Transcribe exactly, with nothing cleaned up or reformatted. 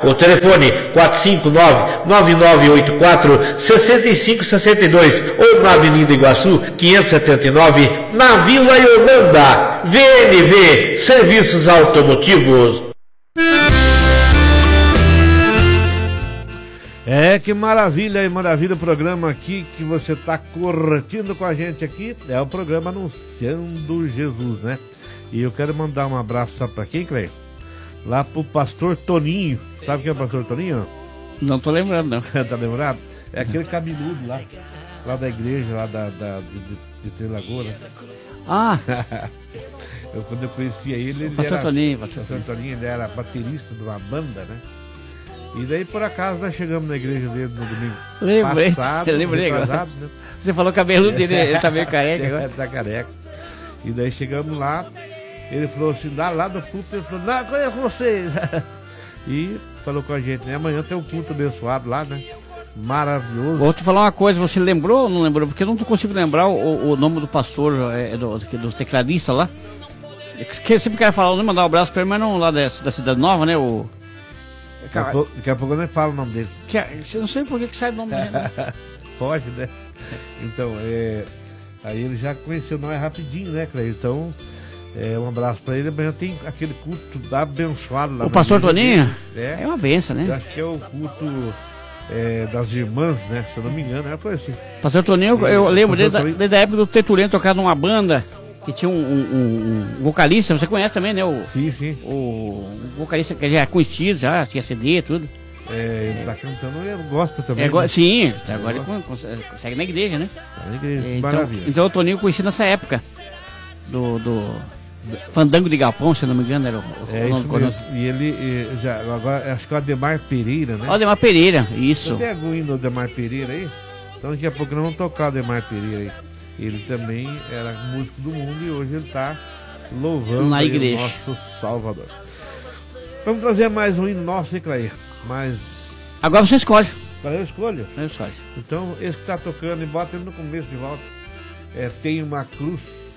O telefone quatro cinco nove, nove nove oito quatro, seis cinco seis dois ou na Avenida Iguaçu, quinhentos e setenta e nove, na Vila Yolanda. V N V Serviços Automotivos. É, que maravilha e maravilha o programa aqui que você está curtindo com a gente aqui. É o programa Anunciando Jesus, né? E eu quero mandar um abraço, sabe para quem, Cleio? Lá pro pastor Toninho. Sabe quem é o pastor Toninho? Não tô lembrando, não. Tá lembrado? É aquele cabeludo lá, lá da igreja, lá da, da, de, de, de Trelagoa. Ah! eu, quando eu conhecia ele, ele pastor era... Toninho, pastor Toninho, ele era baterista de uma banda, né? E daí, por acaso, nós chegamos na igreja dele no domingo lembrei, passado. Lembrei, retrasado, né? Você falou cabelo dele, ele tá meio careca agora. É, tá careca. E daí chegamos lá, ele falou assim, lá, lá do culto, ele falou, não, conheço vocês. E falou com a gente, né? Amanhã tem um culto abençoado lá, né? Maravilhoso. Vou te falar uma coisa, você lembrou ou não lembrou? Porque eu não consigo lembrar o, o nome do pastor, é, do, do tecladista lá. Eu sempre quero falar, não mandar um abraço pra ele, mas não lá da, da Cidade Nova, né? O... Daqui a, pouco, daqui a pouco eu nem falo o nome dele. Que, eu não sei por que, que sai o nome dele. Né? Pode, né? Então, é, aí ele já conheceu nós rapidinho, né, Cleio? Então, é, um abraço pra ele. Amanhã tem aquele culto abençoado lá. O pastor Toninho? É, é uma benção, né? Eu acho que é o culto é, das irmãs, né? Se eu não me engano, é foi assim. Pastor Toninho, eu, eu lembro desde, Toninho... desde a época do Tertuliano tocar numa banda que tinha um, um, um vocalista, você conhece também, né? O, sim, sim. O vocalista que já é conhecido, já tinha C D e tudo. É, ele tá cantando, eu gosto também. É, né? Sim, agora ele consegue na igreja, né? Tá na igreja, é, maravilha. Então, então o Toninho eu conheci nessa época. Do, do Fandango de Galpão, se não me engano, era o, é, o nome isso do mesmo. E ele, já, agora, acho que é o Ademar Pereira, né? O Ademar Pereira, isso. Você tem algum hino do Ademar Pereira aí? Então daqui a pouco nós vamos tocar o Ademar Pereira aí. Ele também era músico do mundo e hoje ele está louvando na igreja. o nosso Salvador. Vamos trazer mais um hino nosso, hein, Clair? Mas... Agora você escolhe. Agora eu escolho? Eu escolho. Então, esse que está tocando, e bota ele no começo de volta. É, tem uma cruz